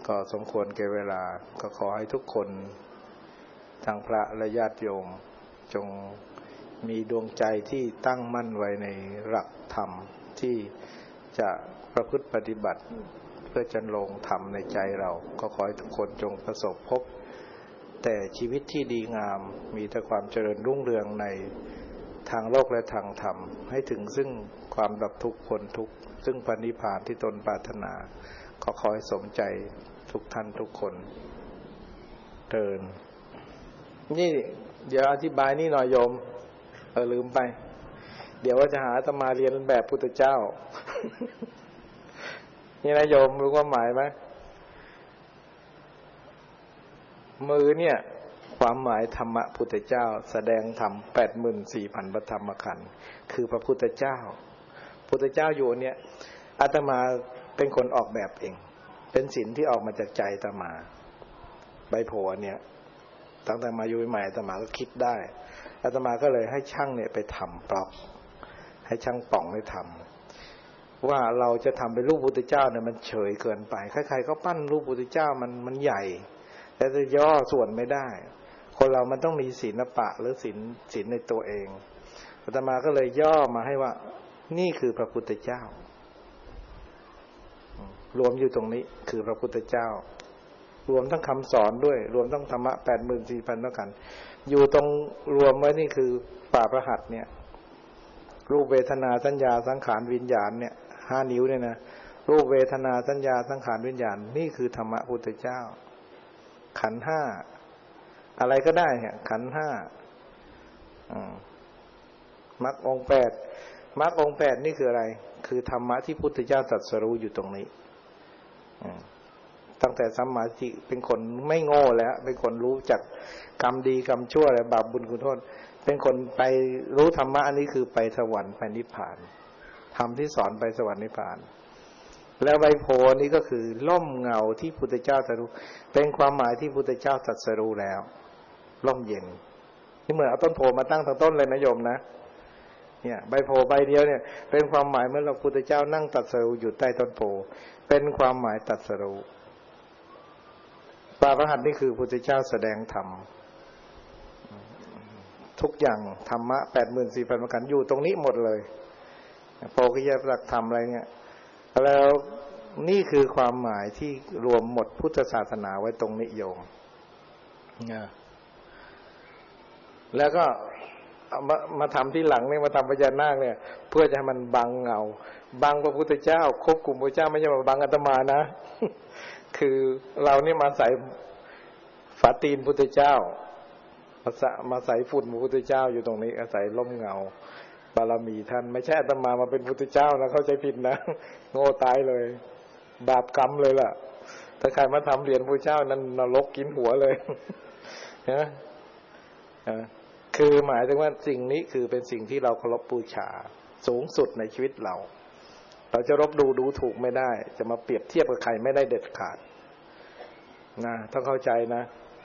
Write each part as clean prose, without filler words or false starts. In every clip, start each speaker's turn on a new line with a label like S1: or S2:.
S1: ก็สมควรแก่เวลาก็ขอให้ทุกคนทั้งพระและญาติโยมจงมีดวงใจที่ตั้งมั่นไว้ในหลักธรรมที่จะประพฤติปฏิบัติเพื่อจันลงธรรมในใจเราก็ขอให้ทุกคนจงประสบพบแต่ชีวิตที่ดีงามมีแต่ความเจริญรุ่งเรืองในทางโลกและทางธรรมให้ถึงซึ่งความดับทุกข์พ้นทุกข์ซึ่งพระนิพพานที่ตนปรารถนาขอให้สมใจทุกท่านทุกคนเทินนี่เดี๋ยวอธิบายนี่หน่อยโยมลืมไปเดี๋ยวว่าจะหาอาตมาเรียนแบบพุทธเจ้า นี่นะโยมรู้ความหมายไหมมือเนี่ยความหมายธรรมะพุทธเจ้าแสดงธรรม 84,000 พระธรรมขันธ์คือพระพุทธเจ้าพุทธเจ้าอยู่เนี่ยอาตมาเป็นคนออกแบบเองเป็นศีลที่ออกมาจากใจอาตมาใบโพเนี่ยตั้งแต่มาอยู่ใหม่อาตมาก็คิดได้อาตมาก็เลยให้ช่างเนี่ยไปทำปลอกให้ช่างป่องไปทำว่าเราจะทำเป็นรูปพุทธเจ้าเนี่ยมันเฉยเกินไปใครๆก็ปั้นรูปพุทธเจ้ามันใหญ่แต่จะย่อส่วนไม่ได้คนเรามันต้องมีศีลปะหรือศีลในตัวเองอาตมาก็เลยย่อมาให้ว่านี่คือพระพุทธเจ้ารวมอยู่ตรงนี้คือพระพุทธเจ้ารวมทั้งคำสอนด้วยรวมทั้งธรรมะ 84,000 แล้วกันอยู่ตรงรวมไว้นี่คือฝ่าพระหัตถ์เนี่ยรูปเวทนาสัญญาสังขารวิญญาณเนี่ย5นิ้วเนี่ยนะรูปเวทนาสัญญาสังขารวิญญาณนี่คือธรรมะพุทธเจ้าขันธ์5อะไรก็ได้เนี่ยขันธ์5มรรคองค์8มรรคองค์8นี่คืออะไรคือธรรมะที่พุทธเจ้าตรัสรู้อยู่ตรงนี้ตั้งแต่สัมมาทิฏฐิเป็นคนไม่โง่แล้วเป็นคนรู้จักกรรมดีกรรมชั่วอะไรบาปบุญคุณโทษเป็นคนไปรู้ธรรมะอันนี้คือไปสวรรค์ไปนิพพานธรรมที่สอนไปสวรรค์นิพพานแล้วใบโพนี้ก็คือร่มเงาที่พุทธเจ้าตรัสรู้เป็นความหมายที่พุทธเจ้าตรัสรู้แล้วร่มเย็นนี่เหมือนเอาต้นโพมาตั้งทั้งต้นเลยนะโยมนะเนี่ยใบโพใบเดียวเนี่ยเป็นความหมายเมื่อเราพุทธเจ้านั่งตรัสรู้อยู่ใต้ต้นโพเป็นความหมายตรัสรู้ฝ่าพระหัตถ์นี่คือพุทธเจ้าแสดงธรรมทุกอย่างธรรมะ 84,000 ประการอยู่ตรงนี้หมดเลยโพธิญาณหลักธรรมอะไรเนี่ยแล้วนี่คือความหมายที่รวมหมดพุทธศาสนาไว้ตรงนี้โยมแล้วก็มาทำที่หลังเนี่ยมาทำพญานาคเนี่ยเพื่อจะให้มันบังเงาบังพระพุทธเจ้าควบคุมพระเจ้าไม่ใช่มาบังอาตมานะ คือเราเนี่ยมาใส่ฝาตีนพุทธเจ้ามาใส่ฝุ่นพระพุทธเจ้าอยู่ตรงนี้อาศัยร่มเงาบารมีท่านไม่ใช่อาตมามาเป็นพุทธเจ้านะเข้าใจผิดนะโง่ตายเลยบาปกรรมเลยล่ะถ้าใครมาทำเหรียญพระเจ้านั้นนรกกินหัวเลยนะคือหมายถึงว่าสิ่งนี้คือเป็นสิ่งที่เราเคารพบูชาสูงสุดในชีวิตเราจะรบดูถูกไม่ได้จะมาเปรียบเทียบกับใครไม่ได้เด็ดขาดนะต้องเข้าใจนะ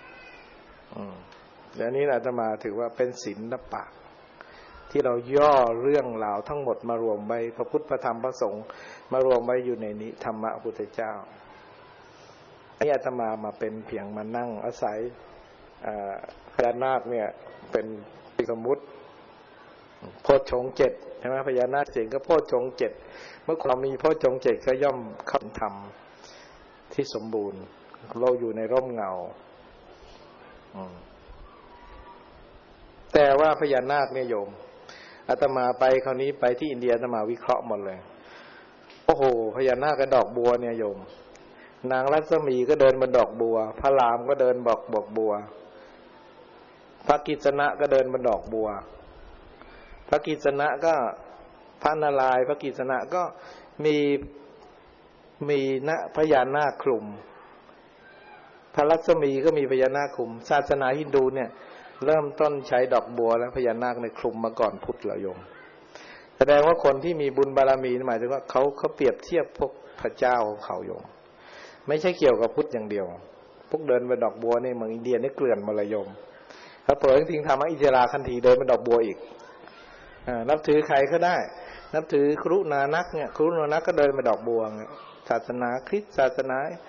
S1: และนี้อาตมาถือว่าเป็นศิลปะที่เราย่อเรื่องราวทั้งหมดมารวมไว้พระพุทธพระธรรมพระสงฆ์มารวมไว้อยู่ในนี้ธรรมะพุทธเจ้านี่อาตมาเป็นเพียงมานั่งอาศัยพญานาคเนี่ยเป็นสมมุติโพชฌงค์ 7ใช่ไหมพญานาคเสียงก็โพชฌงค์ 7เมื่อเรามีโพชฌงค์ 7ก็ย่อมเข้าธรรมที่สมบูรณ์เราอยู่ในร่มเงาแต่ว่าพญานาคเนี่ยโยมอาตมาไปคราวนี้ไปที่อินเดียอาตมาวิเคราะห์หมดเลยโอ้โหพญานาคกับดอกบัวเนี่ยโยมนางรัศมีก็เดินบนดอกบัวพระรามก็เดินบอกบัวพระกิษณะก็เดินบนดอกบัวพระกิษณะก็พระนารายณ์พระกิษณะก็มีพญานาคคลุมพระลักษมีก็มีพญานาคคลุมศาสนาฮินดูเนี่ยเริ่มต้นใช้ดอกบัวแล้วพญานาคในคลุมมาก่อนพุทธแล้วโยมแสดงว่าคนที่มีบุญบารมีหมายถึงว่าเขาเปรียบเทียบพวกพระเจ้าของเขาโยมไม่ใช่เกี่ยวกับพุทธอย่างเดียวพวกเดินบนดอกบัวนี่เมืองอินเดียนี่เกลื่อนมาเลยโยมถ้าเปิดจริงๆทำอิสราคันธีเดินบนดอกบัวอีกนับถือใครก็ได้นับถือครุนานักเนี่ยครุนานักก็เดินบนดอกบัวศาสนาคริสต์ศาสนา